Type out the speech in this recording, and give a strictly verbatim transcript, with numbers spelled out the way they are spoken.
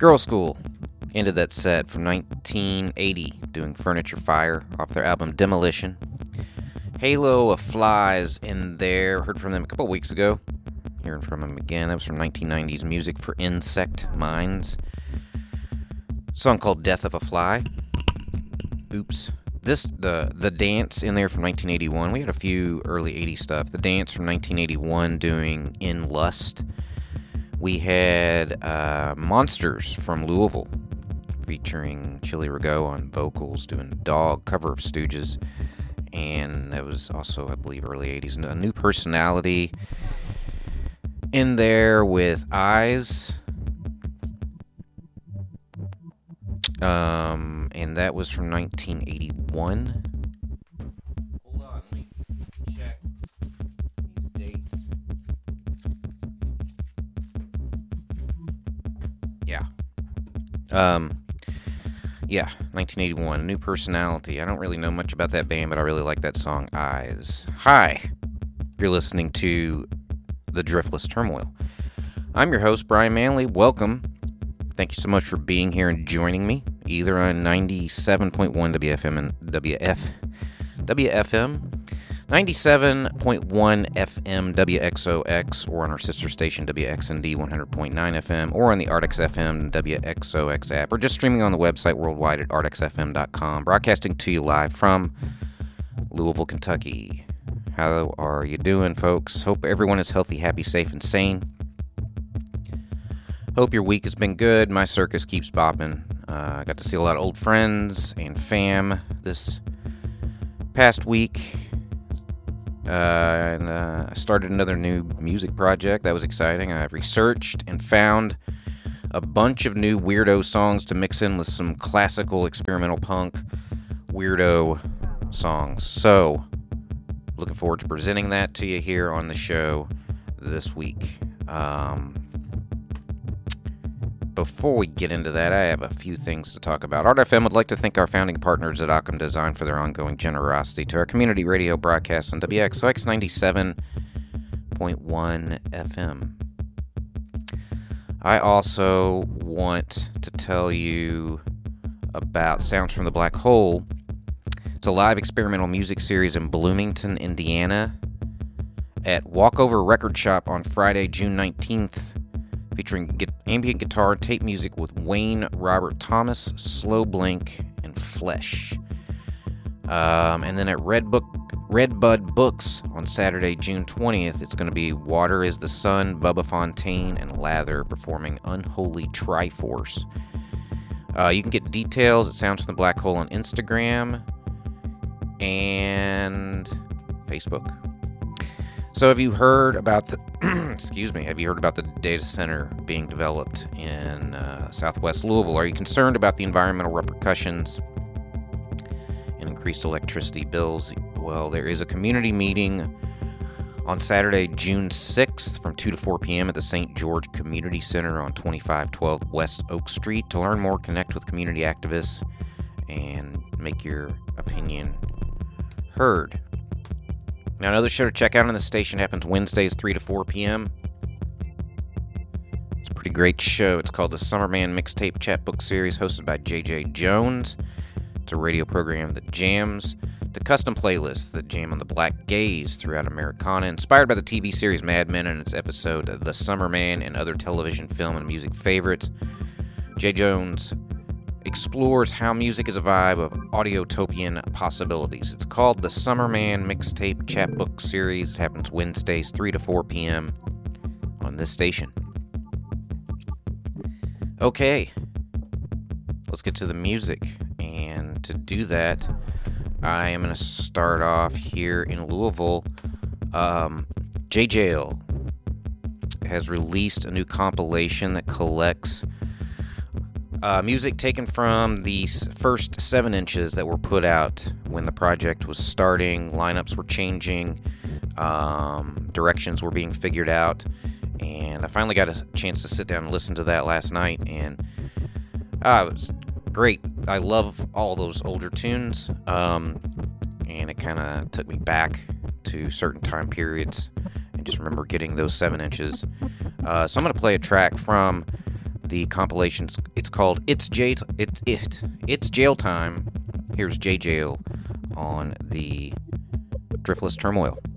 Girl School ended that set from nineteen eighty, doing Furniture Fire off their album Demolition. Halo of Flies in there, heard from them a couple weeks ago. Hearing from them again, that was from nineteen nineties Music for Insect Minds. A song called Death of a Fly. Oops. This, the the Dance in there from nineteen eighty-one. We had a few early eighties stuff. The Dance from nineteen eighty-one doing In Lust. We had uh, Monsters from Louisville, featuring Chili Rigaud on vocals, doing Dog, cover of Stooges. And that was also, I believe, early eighties. A New Personality in there with Eyes. Um, and that was from nineteen eighty-one. Hold on, let me check these dates. Yeah. Um, yeah, nineteen eighty-one, A New Personality. I don't really know much about that band, but I really like that song, Eyes. Hi, you're listening to The Driftless Turmoil. I'm your host, Brian Manley. Welcome. Thank you so much for being here and joining me, either on ninety-seven point one W F M and W F, W F M, ninety-seven point one F M W X O X, or on our sister station W X N D one hundred point nine F M, or on the Artix F M W X O X app, or just streaming on the website worldwide at artix f m dot com, broadcasting to you live from Louisville, Kentucky. How are you doing, folks? Hope everyone is healthy, happy, safe, and sane. Hope your week has been good. My circus keeps bopping. Uh, I got to see a lot of old friends and fam this past week. Uh, and uh, I started another new music project. That was exciting. I researched and found a bunch of new weirdo songs to mix in with some classical experimental punk weirdo songs. So, looking forward to presenting that to you here on the show this week. Um... Before we get into that, I have a few things to talk about. Art F M would like to thank our founding partners at Occam Design for their ongoing generosity to our community radio broadcast on W X O X ninety-seven point one F M. I also want to tell you about Sounds from the Black Hole. It's a live experimental music series in Bloomington, Indiana, at Walkover Record Shop on Friday, June nineteenth. Featuring ambient guitar and tape music with Wayne Robert Thomas, Slow Blink, and Flesh. Um, and then at Red Book, Red Bud Books on Saturday, June twentieth, it's going to be Water is the Sun, Bubba Fontaine, and Lather performing Unholy Triforce. Uh, you can get details at Sounds from the Black Hole on Instagram and Facebook. So have you heard about the excuse me, have you heard about the data center being developed in uh, southwest Louisville? Are you concerned about the environmental repercussions and increased electricity bills? Well, there is a community meeting on Saturday, June sixth from two to four p.m. at the Saint George Community Center on twenty-five twelve West Oak Street. To learn more, connect with community activists and make your opinion heard. Now, another show to check out on the station happens Wednesdays, three to four p.m. It's a pretty great show. It's called the Summerman Mixtape Chatbook Series, hosted by J J Jones. It's a radio program that jams the custom playlists that jam on the black gaze throughout Americana, inspired by the T V series Mad Men and its episode The Summerman and other television, film, and music favorites. J. Jones explores how music is a vibe of audiotopian possibilities. It's called the Summerman Mixtape Chatbook Series. It happens Wednesdays, three to four p.m. on this station. Okay, let's get to the music. And to do that, I am going to start off here in Louisville. Um, J Jail has released a new compilation that collects Uh, music taken from the first seven inches that were put out when the project was starting. Lineups were changing, um, directions were being figured out, and I finally got a chance to sit down and listen to that last night, and uh, it was great. I love all those older tunes, um, and it kind of took me back to certain time periods, and just remember getting those seven inches. Uh, so I'm going to play a track from The compilation, it's called It's Jail, it's, it, it's Jail Time. Here's J Jail on the Driftless Turmoil.